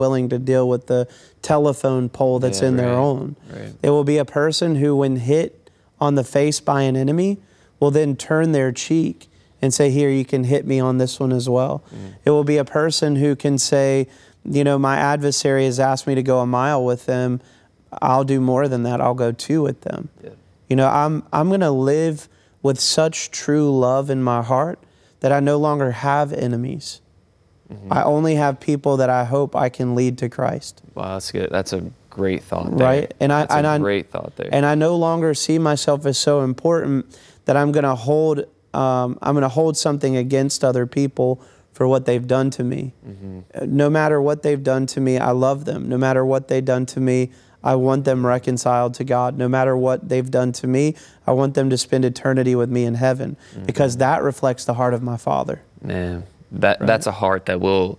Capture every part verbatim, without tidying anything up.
willing to deal with the telephone pole that's Yeah, in their right, own. right. It will be a person who, when hit on the face by an enemy, will then turn their cheek and say, here, you can hit me on this one as well. Mm. It will be a person who can say, you know, my adversary has asked me to go a mile with them. I'll do more than that. I'll go two with them. Yeah. You know, I'm, I'm going to live with such true love in my heart that I no longer have enemies. Mm-hmm. I only have people that I hope I can lead to Christ. Wow, that's good. That's a great thought there. Right? And I, that's and a I, great thought there. And I no longer see myself as so important that I'm going to hold, um, I'm going to hold something against other people for what they've done to me. Mm-hmm. No matter what they've done to me, I love them. No matter what they've done to me, I want them reconciled to God. No matter what they've done to me, I want them to spend eternity with me in heaven, mm-hmm. because that reflects the heart of my Father. Man, that right? that's a heart that will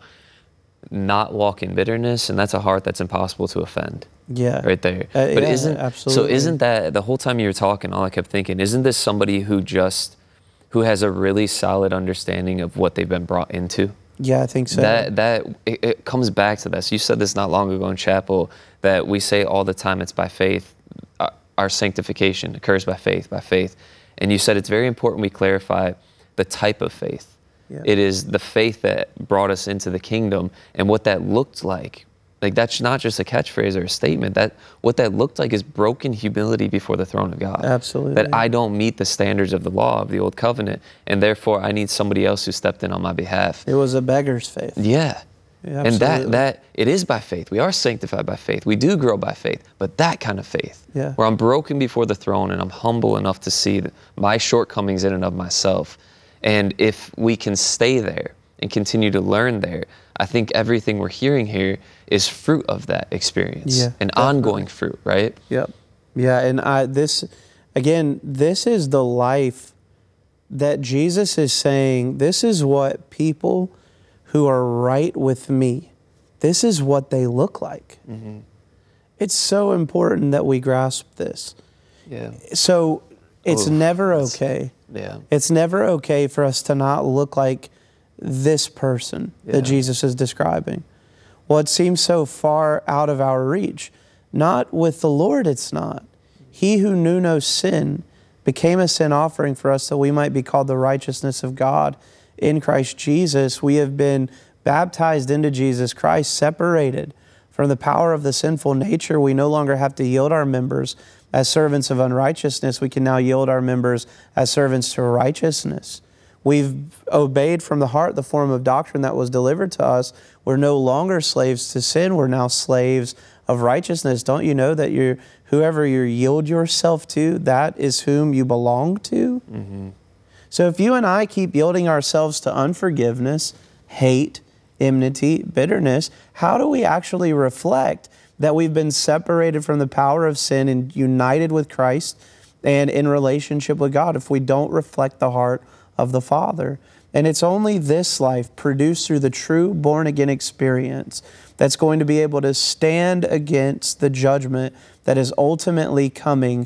not walk in bitterness, and that's a heart that's impossible to offend. Yeah. Right there. Uh, but yeah, isn't absolutely. So isn't that, the whole time you were talking, all I kept thinking, isn't this somebody who just, who has a really solid understanding of what they've been brought into? Yeah, I think so. That that it, it comes back to this. You said this not long ago in chapel, that we say all the time it's by faith. Uh, our sanctification occurs by faith, by faith. And you said it's very important we clarify the type of faith. Yeah. It is the faith that brought us into the kingdom, and what that looked like. Like, that's not just a catchphrase or a statement. That what that looked like is broken humility before the throne of God. Absolutely. That I don't meet the standards of the law of the old covenant, and therefore I need somebody else who stepped in on my behalf. It was a beggar's faith. Yeah. Yeah, and that that it is by faith. We are sanctified by faith. We do grow by faith, but that kind of faith, yeah. where I'm broken before the throne and I'm humble enough to see my shortcomings in and of myself. And if we can stay there and continue to learn there, I think everything we're hearing here is fruit of that experience, yeah, an definitely. ongoing fruit, right? Yep. Yeah, and I this, again, this is the life that Jesus is saying, this is what people who are right with me, this is what they look like. Mm-hmm. It's so important that we grasp this. Yeah. So it's Oof, never okay. Yeah. It's never okay for us to not look like this person yeah. that Jesus is describing. Well, it seems so far out of our reach. Not with the Lord, it's not. He who knew no sin became a sin offering for us that we might be called the righteousness of God in Christ Jesus. We have been baptized into Jesus Christ, separated from the power of the sinful nature. We no longer have to yield our members as servants of unrighteousness. We can now yield our members as servants to righteousness. We've obeyed from the heart the form of doctrine that was delivered to us. We're no longer slaves to sin. We're now slaves of righteousness. Don't you know that you're, whoever you yield yourself to, that is whom you belong to? Mm-hmm. So if you and I keep yielding ourselves to unforgiveness, hate, enmity, bitterness, how do we actually reflect that we've been separated from the power of sin and united with Christ and in relationship with God if we don't reflect the heart of the Father? And it's only this life produced through the true born-again experience that's going to be able to stand against the judgment that is ultimately coming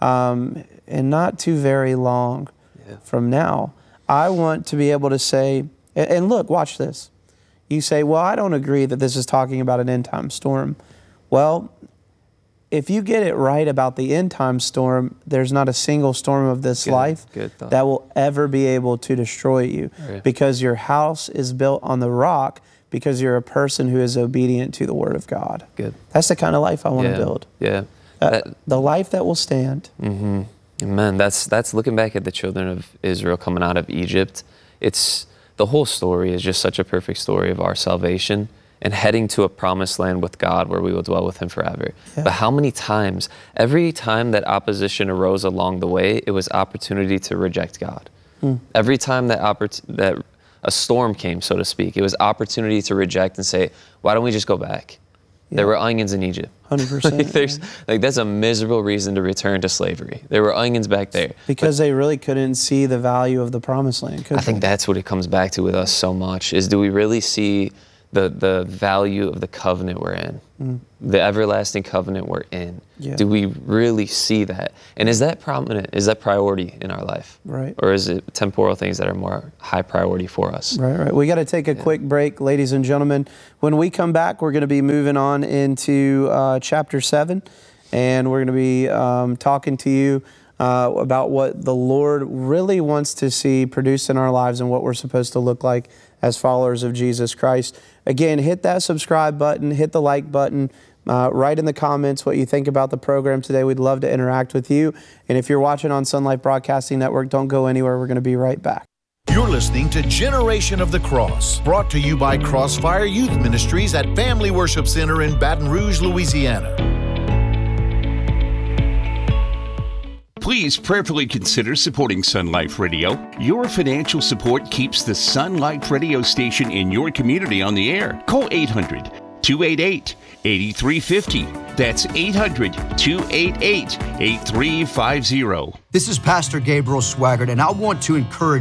um, and not too very long yeah. from now. I want to be able to say, and look, watch this. You say, well, I don't agree that this is talking about an end-time storm. Well, if you get it right about the end-time storm, there's not a single storm of this good, life good that will ever be able to destroy you right. because your house is built on the rock because you're a person who is obedient to the Word of God. Good. That's the kind of life I want yeah. to build. Yeah. Uh, that, the life that will stand. Mm-hmm. Amen. That's, that's looking back at the children of Israel coming out of Egypt. It's, the whole story is just such a perfect story of our salvation and heading to a promised land with God where we will dwell with Him forever. Yeah. But how many times, every time that opposition arose along the way, it was opportunity to reject God. Mm. Every time that, oppor- that a storm came, so to speak, it was opportunity to reject and say, why don't we just go back? Yeah. There were onions in Egypt. one hundred percent. like, there's, like, that's a miserable reason to return to slavery. There were onions back there. Because but, they really couldn't see the value of the promised land, could I think they? that's what it comes back to with us so much, is do we really see the the value of the covenant we're in, mm. the everlasting covenant we're in. Yeah. Do we really see that? And is that prominent? Is that priority in our life? Right. Or is it temporal things that are more high priority for us? Right, right. We got to take a yeah. quick break, ladies and gentlemen. When we come back, we're going to be moving on into uh, chapter seven, and we're going to be um, talking to you uh, about what the Lord really wants to see produced in our lives and what we're supposed to look like as followers of Jesus Christ. Again, hit that subscribe button, hit the like button, uh, write in the comments what you think about the program today. We'd love to interact with you. And if you're watching on Sun Life Broadcasting Network, don't go anywhere. We're going to be right back. You're listening to Generation of the Cross, brought to you by Crossfire Youth Ministries at Family Worship Center in Baton Rouge, Louisiana. Please prayerfully consider supporting Sun Life Radio. Your financial support keeps the Sun Life Radio station in your community on the air. Call eight hundred, two eight eight, eight three five zero. That's eight hundred, two eight eight, eight three five zero. This is Pastor Gabriel Swaggart, and I want to encourage